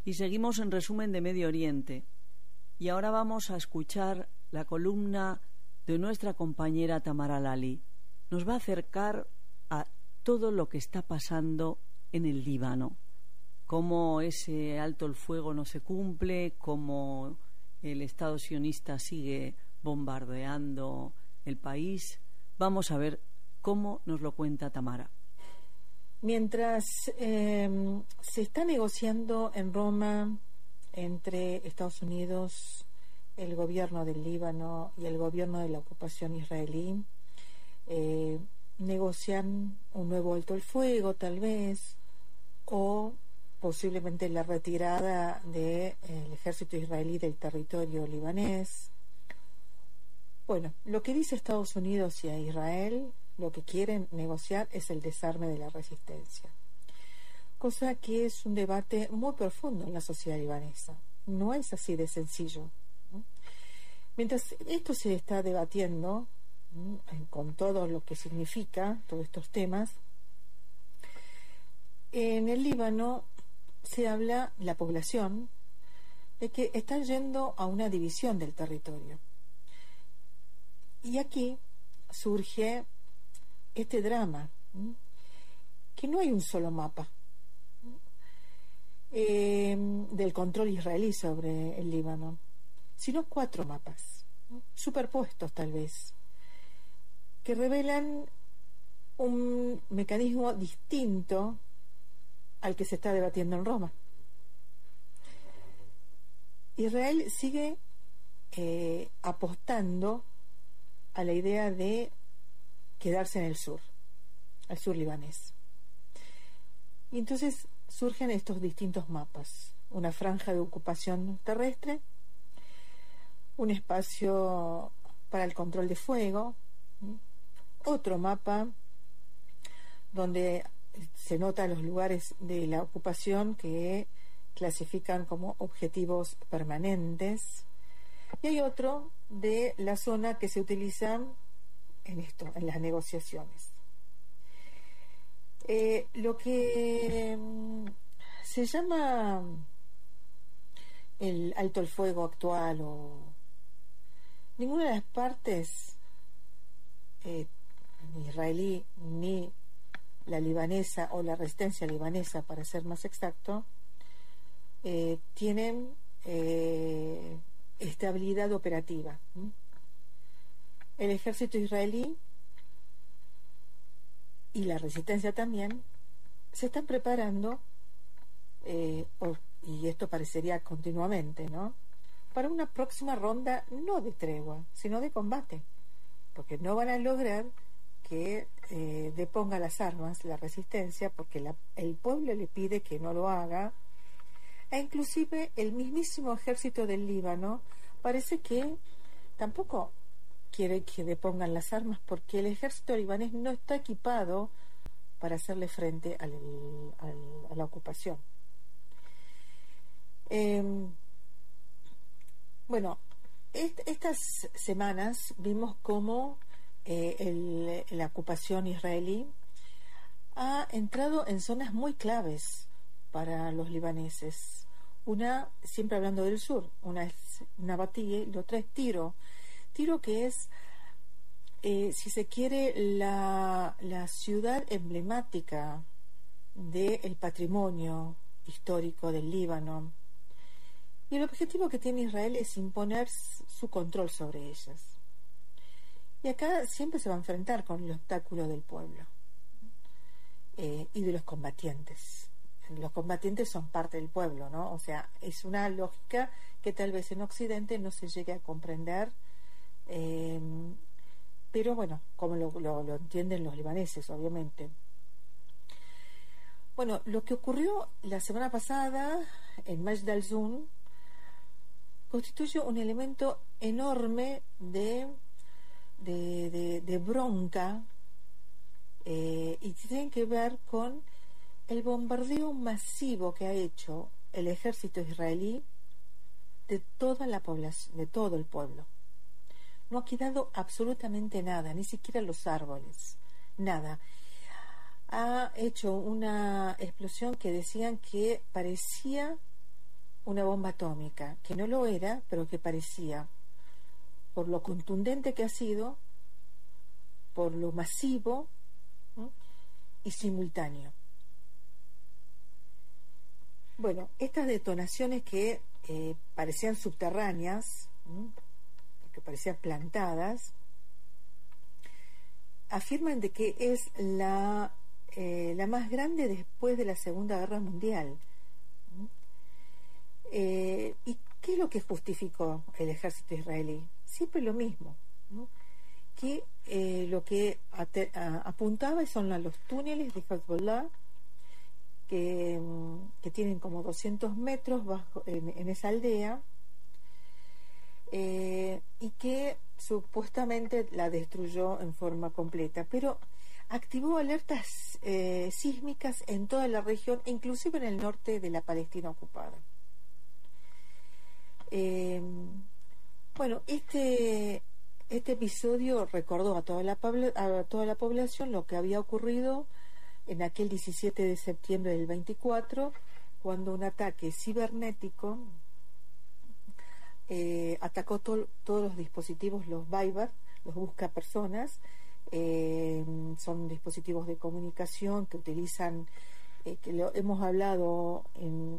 Y seguimos en resumen de Medio Oriente. Y ahora vamos a escuchar la columna de nuestra compañera Tamara Lali. Nos va a acercar a todo lo que está pasando en el Líbano. Cómo ese alto el fuego no se cumple, cómo el Estado sionista sigue bombardeando el país. Vamos a ver cómo nos lo cuenta Tamara. Mientras se está negociando en Roma entre Estados Unidos, el gobierno del Líbano y el gobierno de la ocupación israelí, negocian un nuevo alto el fuego tal vez, o posiblemente la retirada del ejército israelí del territorio libanés. Bueno, lo que dice Estados Unidos y a Israel, lo que quieren negociar es el desarme de la resistencia, cosa que es un debate muy profundo en la sociedad libanesa. No es así de sencillo, ¿no? Mientras esto se está debatiendo, ¿no?, con todo lo que significa todos estos temas, en el Líbano se habla, la población, de que están yendo a una división del territorio. Y aquí surge este drama, que no hay un solo mapa del control israelí sobre el Líbano, sino 4 mapas, superpuestos tal vez, que revelan un mecanismo distinto al que se está debatiendo en Roma. Israel sigue apostando a la idea de quedarse en el sur libanés. Y entonces surgen estos distintos mapas: una franja de ocupación terrestre, un espacio para el control de fuego, otro mapa donde se notan los lugares de la ocupación que clasifican como objetivos permanentes, y hay otro de la zona que se utiliza en las negociaciones. Lo que se llama el alto el fuego actual, o ninguna de las partes, ni israelí ni la libanesa o la resistencia libanesa, para ser más exacto, tienen estabilidad operativa. El ejército israelí y la resistencia también se están preparando, y esto parecería continuamente, ¿no?, para una próxima ronda, no de tregua, sino de combate, porque no van a lograr que deponga las armas la resistencia, porque el pueblo le pide que no lo haga, e inclusive el mismísimo ejército del Líbano parece que tampoco quiere que depongan las armas, porque el ejército libanés no está equipado para hacerle frente a la ocupación. Bueno, estas semanas vimos cómo la ocupación israelí ha entrado en zonas muy claves para los libaneses. Una, siempre hablando del sur, una es Nabatie y la otra es Tiro. Tiro, que es, si se quiere, la ciudad emblemática del patrimonio histórico del Líbano. Y el objetivo que tiene Israel es imponer su control sobre ellas. Y acá siempre se va a enfrentar con el obstáculo del pueblo y de los combatientes. Los combatientes son parte del pueblo, ¿no? O sea, es una lógica que tal vez en Occidente no se llegue a comprender, pero bueno, como lo entienden los libaneses, obviamente. Bueno, lo que ocurrió la semana pasada en Majd al-Zoun constituye un elemento enorme de bronca, y tiene que ver con el bombardeo masivo que ha hecho el ejército israelí de toda la población, de todo el pueblo. No ha quedado absolutamente nada, ni siquiera los árboles, nada. Ha hecho una explosión que decían que parecía una bomba atómica, que no lo era, pero que parecía, por lo contundente que ha sido, por lo masivo, ¿no?, y simultáneo. Bueno, estas detonaciones que parecían subterráneas, ¿no?, que parecían plantadas, afirman de que es la más grande después de la Segunda Guerra Mundial. ¿Y qué es lo que justificó el ejército israelí? Siempre lo mismo, ¿no?, que lo que apuntaba son a los túneles de Hezbollah, que tienen como 200 metros bajo, en esa aldea, y que supuestamente la destruyó en forma completa, pero activó alertas sísmicas en toda la región, inclusive en el norte de la Palestina ocupada. Bueno, este episodio recordó a toda la población lo que había ocurrido en aquel 17 de septiembre del 24, cuando un ataque cibernético atacó todos los dispositivos, los Viber, los buscapersonas. Son dispositivos de comunicación que utilizan, que lo hemos hablado en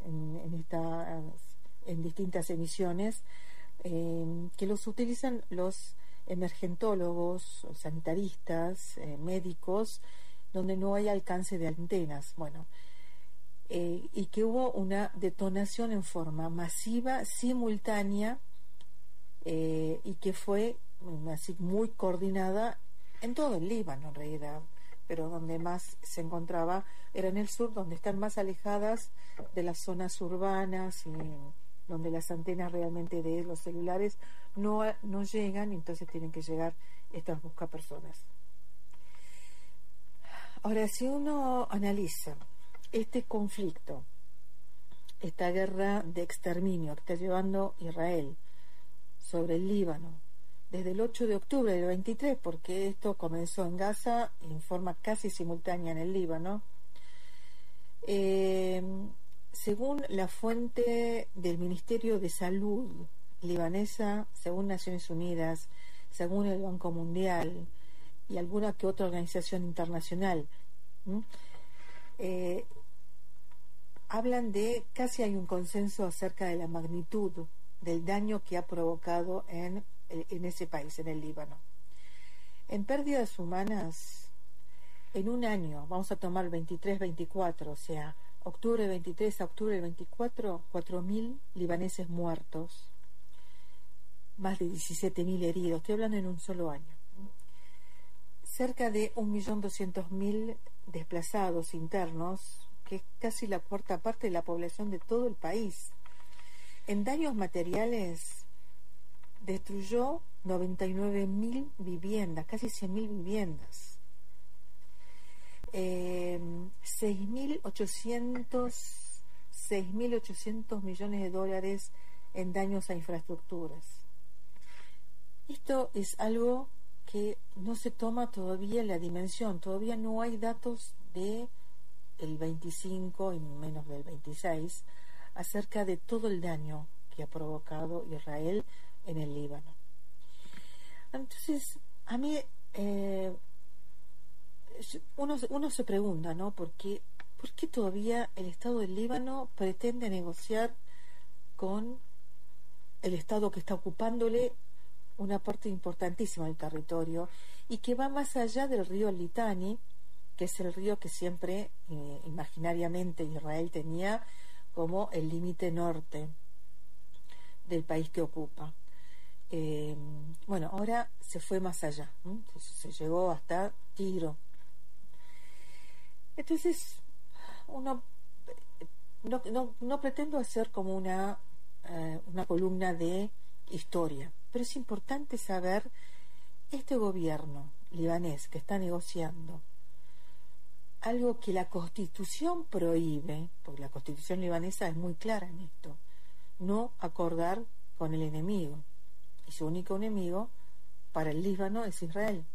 distintas emisiones, que los utilizan los emergentólogos, sanitaristas, médicos, donde no hay alcance de antenas. Bueno, y que hubo una detonación en forma masiva, simultánea, y que fue así muy coordinada en todo el Líbano en realidad, pero donde más se encontraba era en el sur, donde están más alejadas de las zonas urbanas y donde las antenas realmente de los celulares no llegan, y entonces tienen que llegar estas buscapersonas. Ahora, si uno analiza este conflicto, esta guerra de exterminio que está llevando Israel sobre el Líbano desde el 8 de octubre del 23, porque esto comenzó en Gaza en forma casi simultánea en el Líbano, según la fuente del Ministerio de Salud libanesa, según Naciones Unidas, según el Banco Mundial y alguna que otra organización internacional, hablan de, casi hay un consenso acerca de la magnitud del daño que ha provocado en ese país, en el Líbano. En pérdidas humanas, en un año, vamos a tomar 23-24, o sea, octubre 23 a octubre 24, 4.000 libaneses muertos, más de 17.000 heridos, estoy hablando en un solo año. Cerca de 1.200.000 desplazados internos, que es casi la cuarta parte de la población de todo el país. En daños materiales, destruyó 99.000 viviendas, casi 100.000 viviendas. 6.800 millones de dólares en daños a infraestructuras. Esto es algo que no se toma todavía la dimensión, todavía no hay datos de el 25 y menos del 26 acerca de todo el daño que ha provocado Israel en el Líbano. Entonces, a mí uno se pregunta, ¿no? ¿Por qué todavía el Estado del Líbano pretende negociar con el Estado que está ocupándole una parte importantísima del territorio y que va más allá del río Litani, que es el río que siempre imaginariamente Israel tenía como el límite norte del país que ocupa? Bueno, ahora se fue más allá, ¿no? Se llegó hasta Tiro. Entonces, uno no pretendo hacer como una columna de historia, pero es importante saber este gobierno libanés que está negociando algo que la Constitución prohíbe, porque la Constitución libanesa es muy clara en esto: no acordar con el enemigo, y su único enemigo para el Líbano es Israel.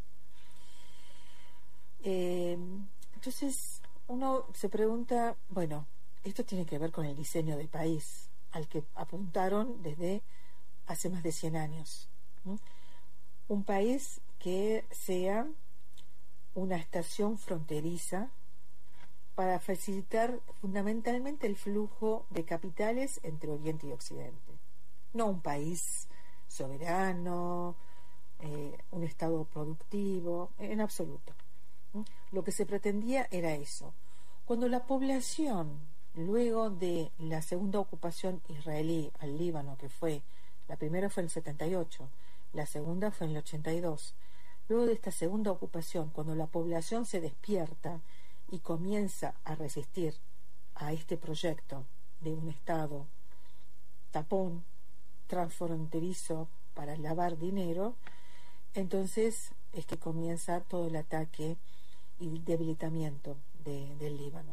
Entonces uno se pregunta, bueno, esto tiene que ver con el diseño del país, al que apuntaron desde hace más de 100 años. Un país que sea una estación fronteriza para facilitar fundamentalmente el flujo de capitales entre Oriente y Occidente. No un país soberano, un estado productivo, en absoluto. Lo que se pretendía era eso. Cuando la población, luego de la segunda ocupación israelí al Líbano, que fue, la primera fue en el 78, la segunda fue en el 82, luego de esta segunda ocupación, cuando la población se despierta y comienza a resistir a este proyecto de un Estado tapón, transfronterizo para lavar dinero, entonces es que comienza todo el ataque y debilitamiento del Líbano.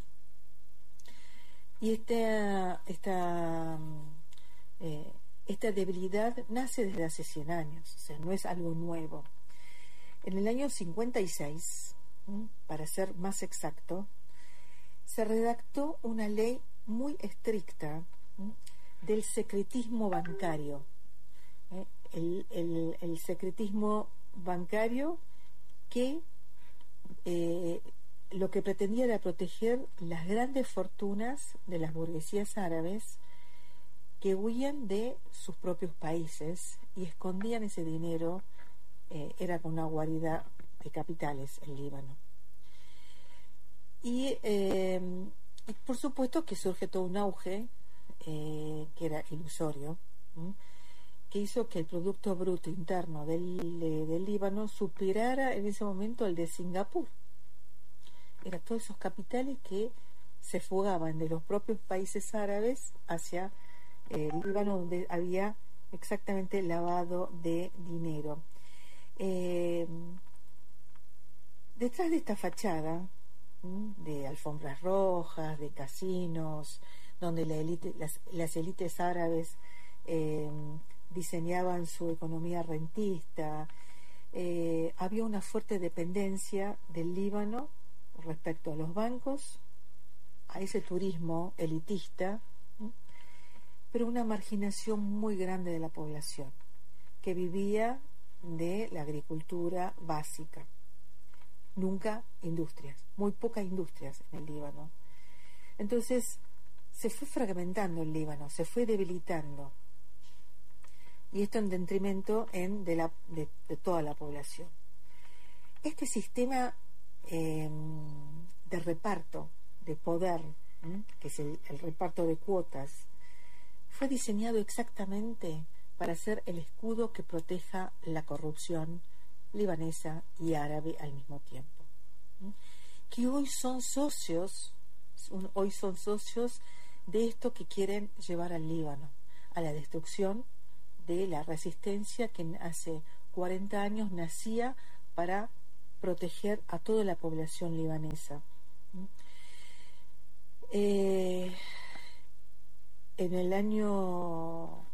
Y esta debilidad nace desde hace 100 años, o sea, no es algo nuevo. En el año 56, para ser más exacto, se redactó una ley muy estricta del secretismo bancario. El secretismo bancario que lo que pretendía era proteger las grandes fortunas de las burguesías árabes que huían de sus propios países y escondían ese dinero, era con una guarida de capitales el Líbano. Y por supuesto que surge todo un auge que era ilusorio, que hizo que el Producto Bruto Interno del Líbano superara en ese momento el de Singapur. Eran todos esos capitales que se fugaban de los propios países árabes hacia el Líbano, donde había exactamente lavado de dinero. Detrás de esta fachada de alfombras rojas, de casinos, donde las élites árabes diseñaban su economía rentista, había una fuerte dependencia del Líbano respecto a los bancos, a ese turismo elitista, pero una marginación muy grande de la población que vivía de la agricultura básica. Nunca industrias, muy pocas industrias en el Líbano. Entonces se fue fragmentando el Líbano, se fue debilitando, y esto en detrimento de toda la población. Este sistema de reparto de poder, que es el reparto de cuotas, fue diseñado exactamente para ser el escudo que proteja la corrupción libanesa y árabe al mismo tiempo, que hoy son socios de esto que quieren llevar al Líbano, a la destrucción de la resistencia que hace 40 años nacía para proteger a toda la población libanesa. En el año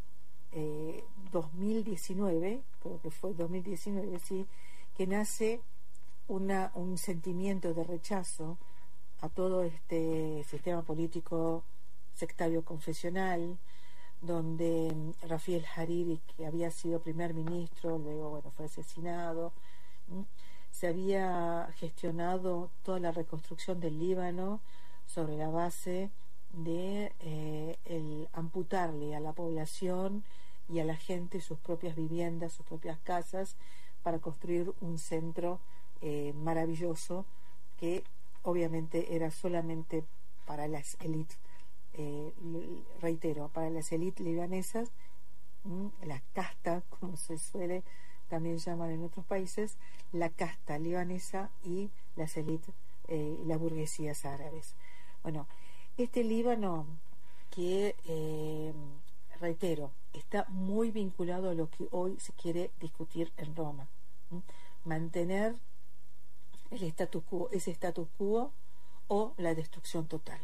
2019, creo que fue 2019, sí, que nace un sentimiento de rechazo a todo este sistema político sectario confesional, donde Rafiel Hariri, que había sido primer ministro, luego fue asesinado. Se había gestionado toda la reconstrucción del Líbano sobre la base de el amputarle a la población y a la gente sus propias viviendas, sus propias casas, para construir un centro maravilloso que obviamente era solamente para las élites, reitero, para las élites libanesas, la casta, como se suele también llamar en otros países, la casta libanesa y las élites, las burguesías árabes. Bueno, este Líbano que, reitero, está muy vinculado a lo que hoy se quiere discutir en Roma, mantener el status quo, ese status quo o la destrucción total.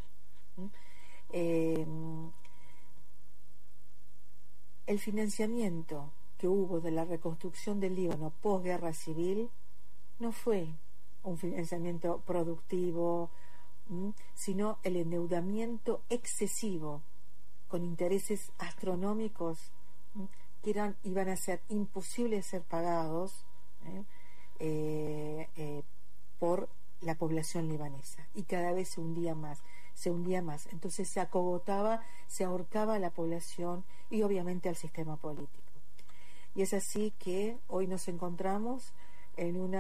El financiamiento que hubo de la reconstrucción del Líbano posguerra civil no fue un financiamiento productivo, sino el endeudamiento excesivo con intereses astronómicos que iban a ser imposibles de ser pagados por la población libanesa, y cada vez se hundía más. Entonces se acogotaba, se ahorcaba a la población y obviamente al sistema político. Y es así que hoy nos encontramos en un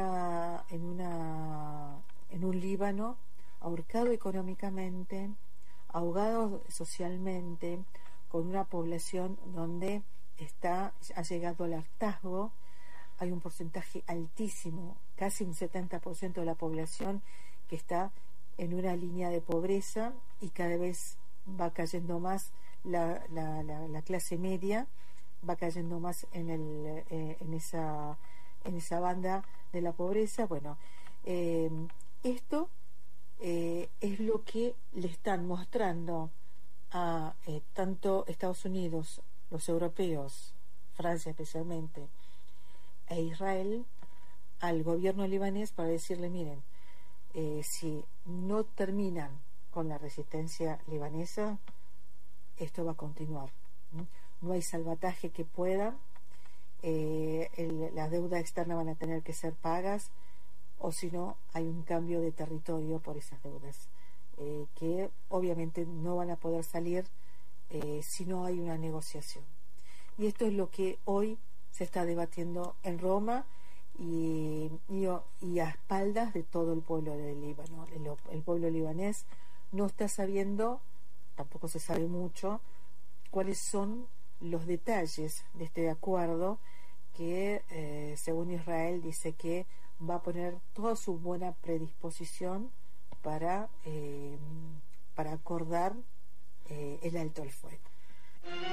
Líbano ahorcado económicamente, ahogado socialmente, con una población donde ha llegado al hartazgo. Hay un porcentaje altísimo, casi un 70% de la población que está en una línea de pobreza, y cada vez va cayendo más la clase media, va cayendo más en esa banda de la pobreza. Bueno, esto es lo que le están mostrando a tanto Estados Unidos, los europeos, Francia especialmente, e Israel, al gobierno libanés, para decirle: miren, si no terminan con la resistencia libanesa, esto va a continuar. No hay salvataje que pueda. Las deudas externas van a tener que ser pagas, o si no, hay un cambio de territorio por esas deudas, que obviamente no van a poder salir si no hay una negociación. Y esto es lo que hoy se está debatiendo en Roma y a espaldas de todo el pueblo del Líbano. El pueblo libanés no está sabiendo, tampoco se sabe mucho, cuáles son los detalles de este acuerdo que, según Israel, dice que va a poner toda su buena predisposición para acordar el alto al fuego.